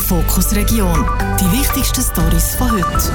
Fokus Region. Die wichtigsten Storys von heute.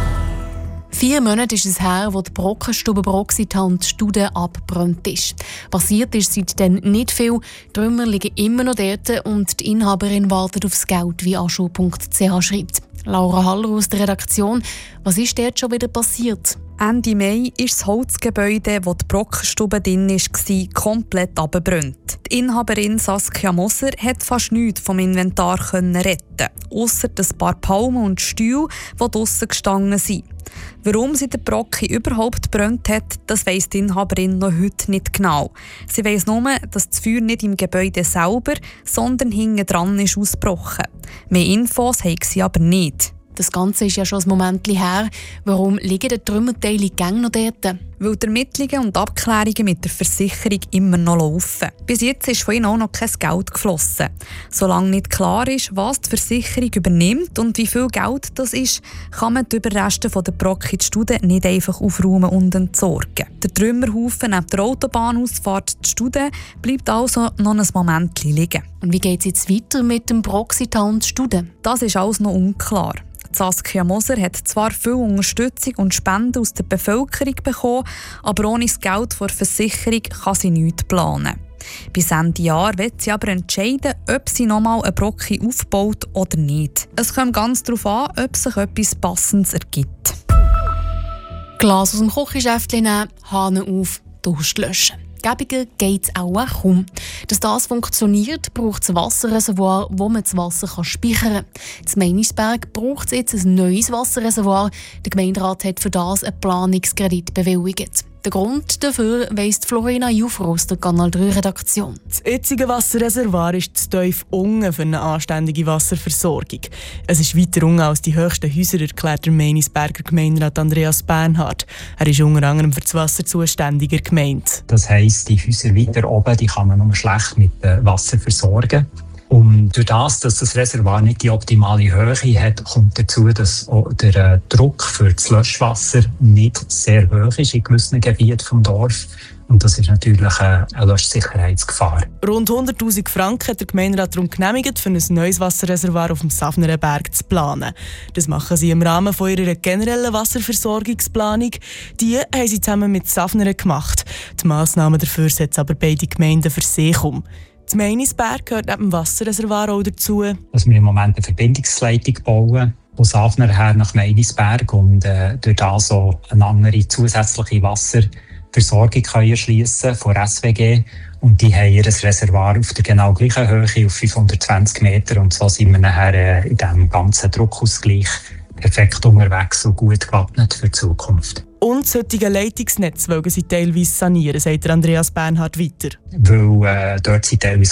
4 Monate ist es her, wo die Brockenstube Broxitant Stude abgebrannt ist. Passiert ist seitdem nicht viel. Die Trümmer liegen immer noch dort und die Inhaberin wartet aufs Geld, wie aschu.ch schreibt. Laura Haller aus der Redaktion. Was ist dort schon wieder passiert? Ende Mai ist das Holzgebäude, wo die Brockenstube drin war, komplett abgebrannt. Die Inhaberin Saskia Moser konnte fast nichts vom Inventar retten, ausser ein paar Palmen und Stühle, die draussen gestanden sind. Warum sie den Brocken überhaupt gebrannt hat, das weiss die Inhaberin noch heute nicht genau. Sie weiss nur, dass das Feuer nicht im Gebäude selber, sondern hinten dran ist ausgebrochen. Mehr Infos haben sie aber nicht. Das Ganze ist ja schon ein Moment her. Warum liegen die Trümmerteile gäng noch dort? Weil die Ermittlungen und Abklärungen mit der Versicherung immer noch laufen. Bis jetzt ist von ihnen auch noch kein Geld geflossen. Solange nicht klar ist, was die Versicherung übernimmt und wie viel Geld das ist, kann man die Überreste der Brocken in die Stude nicht einfach aufräumen und entsorgen. Der Trümmerhaufen neben der Autobahnausfahrt die Stude bleibt also noch ein Moment liegen. Und wie geht es jetzt weiter mit dem Broxitant Stude? Das ist alles noch unklar. Saskia Moser hat zwar viel Unterstützung und Spenden aus der Bevölkerung bekommen, aber ohne das Geld der Versicherung kann sie nichts planen. Bis Ende Jahr wird sie aber entscheiden, ob sie nochmal einen Brocken aufbaut oder nicht. Es kommt ganz darauf an, ob sich etwas Passendes ergibt. Glas aus dem Küchenschäftchen nehmen, Hahn auf, Durst löschen. Gäbiger geht es auch kaum. Dass das funktioniert, braucht es ein Wasserreservoir, wo man das Wasser speichern kann. In Meinisberg braucht es jetzt ein neues Wasserreservoir. Der Gemeinderat hat für das einen Planungskredit bewilligt. Der Grund dafür weiss Florina Juffer aus der Kanal 3-Redaktion. Das jetzige Wasserreservoir ist zu tief unten für eine anständige Wasserversorgung. Es ist weiter unten als die höchsten Häuser, erklärt der Meinisberger Gemeinderat Andreas Bernhard. Er ist unter anderem für das Wasser zuständiger Gemeinde. Das heisst, die Häuser weiter oben die kann man nur schlecht mit Wasser versorgen. Und durch das das Reservoir nicht die optimale Höhe hat, kommt dazu, dass auch der Druck für das Löschwasser nicht sehr hoch ist in gewissen Gebieten des Dorfes. Und das ist natürlich eine Löschsicherheitsgefahr. Rund 100'000 Franken hat der Gemeinderat darum genehmigt, für ein neues Wasserreservoir auf dem Safnerenberg zu planen. Das machen sie im Rahmen von ihrer generellen Wasserversorgungsplanung. Die haben sie zusammen mit Safneren gemacht. Die Massnahmen dafür setzen aber beide Gemeinden für sich um. Das Meinisberg gehört neben dem Wasserreservoir auch dazu. Dass wir im Moment eine Verbindungsleitung bauen, von Safner her nach Meinisberg und durch das so eine andere zusätzliche Wasserversorgung erschliessen von SWG. Und die haben ihr Reservoir auf der genau gleichen Höhe, auf 520 Meter. Und so sind wir nachher in diesem ganzen Druckausgleich perfekt unterwegs und gut gewappnet für die Zukunft. Und das heutige Leitungsnetz wollen sie teilweise sanieren, sagt Andreas Bernhard weiter. Weil dort sind teilweise